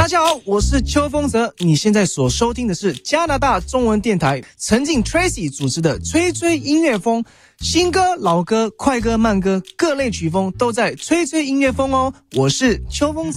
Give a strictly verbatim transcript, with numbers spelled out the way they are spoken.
大家好，我是邱风泽，你现在所收听的是加拿大中文电台陈静 Tracy 主持的吹吹音乐风，新歌、老歌、快歌、慢歌，各类曲风都在吹吹音乐风哦。我是邱风泽。